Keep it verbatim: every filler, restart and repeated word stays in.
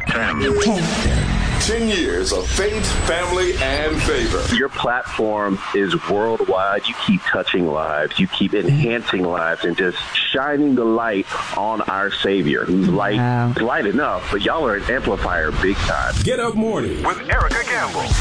ten. ten years of faith, family, and favor. Your platform is worldwide. You keep touching lives. You keep enhancing lives and just shining the light on our Savior, who's light, wow. light enough, but y'all are an amplifier big time. Get Up Morning With Erica Campbell.